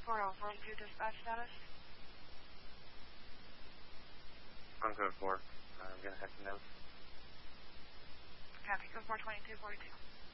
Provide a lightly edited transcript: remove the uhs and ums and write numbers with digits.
4042 dispatch status. On code 4. I'm going to head to notes. Copy, code 42242.